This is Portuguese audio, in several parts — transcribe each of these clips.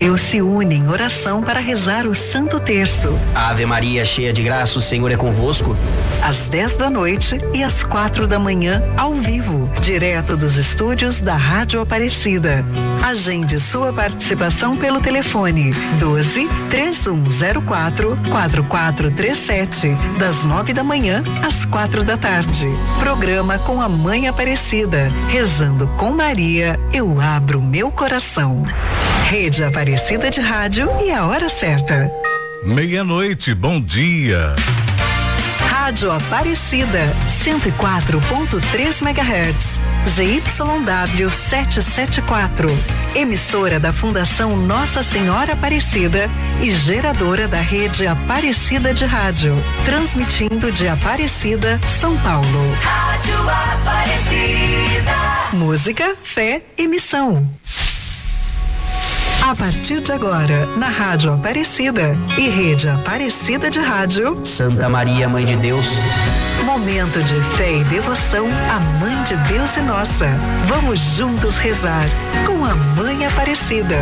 Deus se une em oração para rezar o Santo Terço. Ave Maria, cheia de graça, o Senhor é convosco. Às 10 da noite e às 4 da manhã, ao vivo, direto dos estúdios da Rádio Aparecida. Agende sua participação pelo telefone 12-3104-4437, das 9 da manhã às 4 da tarde. Programa com a Mãe Aparecida. Rezando com Maria, eu abro meu coração. Rede Aparecida de Rádio e a hora certa. 12:00, bom dia. Rádio Aparecida, 104.3 MHz. ZYW 774. Emissora da Fundação Nossa Senhora Aparecida e geradora da Rede Aparecida de Rádio. Transmitindo de Aparecida, São Paulo. Rádio Aparecida. Música, fé e missão. A partir de agora, na Rádio Aparecida e Rede Aparecida de Rádio, Santa Maria, Mãe de Deus. Momento de fé e devoção à Mãe de Deus e nossa. Vamos juntos rezar com a Mãe Aparecida.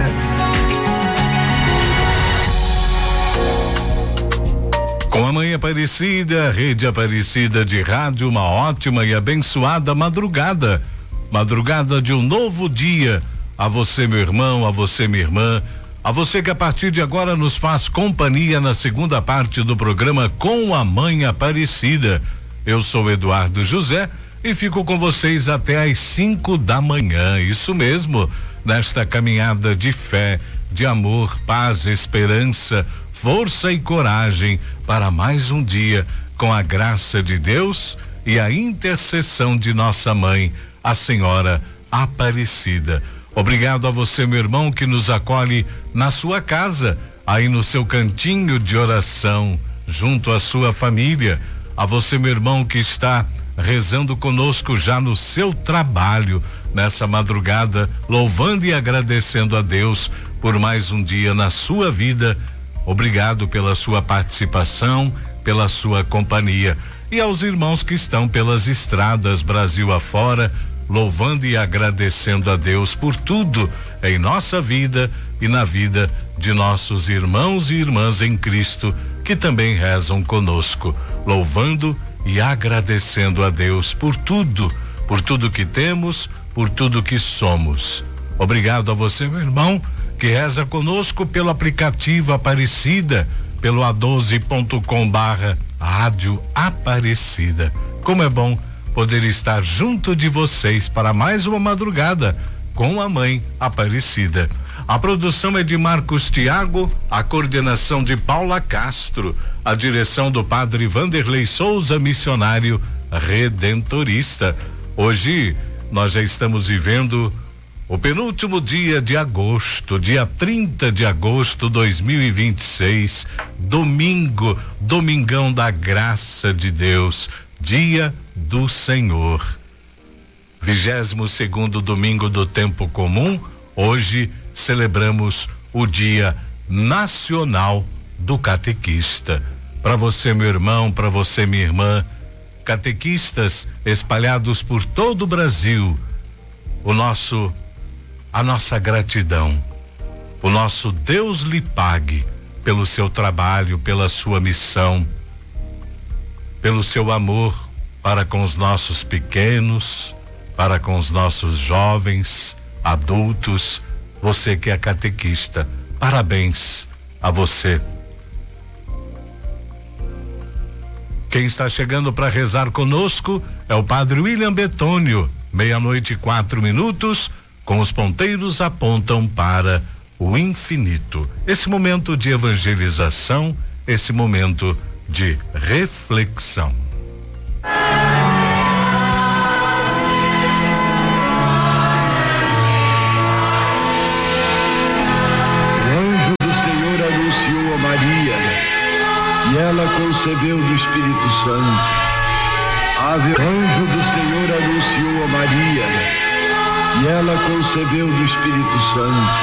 Com a Mãe Aparecida, Rede Aparecida de Rádio, uma ótima e abençoada madrugada. Madrugada de um novo dia. A você, meu irmão, a você, minha irmã, a você que a partir de agora nos faz companhia na segunda parte do programa Com a Mãe Aparecida. Eu sou Eduardo José e fico com vocês até às 5 da manhã. Isso mesmo, nesta caminhada de fé, de amor, paz, esperança, força e coragem para mais um dia com a graça de Deus e a intercessão de nossa mãe, a Senhora Aparecida. Obrigado a você, meu irmão, que nos acolhe na sua casa, aí no seu cantinho de oração, junto à sua família. A você, meu irmão, que está rezando conosco já no seu trabalho, nessa madrugada, louvando e agradecendo a Deus por mais um dia na sua vida. Obrigado pela sua participação, pela sua companhia. E aos irmãos que estão pelas estradas Brasil afora, louvando e agradecendo a Deus por tudo em nossa vida e na vida de nossos irmãos e irmãs em Cristo que também rezam conosco, louvando e agradecendo a Deus por tudo que temos, por tudo que somos. Obrigado a você, meu irmão, que reza conosco pelo aplicativo Aparecida, pelo a12.com/Rádio Aparecida. Como é bom poder estar junto de vocês para mais uma madrugada com a Mãe Aparecida. A produção é de Marcos Tiago, a coordenação de Paula Castro, a direção do Padre Vanderlei Souza, missionário redentorista. Hoje nós já estamos vivendo o penúltimo dia de agosto, dia 30 de agosto 2026, domingão da graça de Deus, dia do Senhor. 22º domingo do tempo comum. Hoje celebramos o Dia Nacional do Catequista. Para você, meu irmão, para você, minha irmã, catequistas espalhados por todo o Brasil, a nossa gratidão, o nosso Deus lhe pague pelo seu trabalho, pela sua missão, pelo seu amor para com os nossos pequenos, para com os nossos jovens, adultos. Você que é catequista, parabéns a você. Quem está chegando para rezar conosco é o Padre William Betônio. 00:04, com os ponteiros apontam para o infinito. Esse momento de evangelização, esse momento de reflexão. E ela concebeu do Espírito Santo. Ave, anjo do Senhor anunciou a Maria, e ela concebeu do Espírito Santo.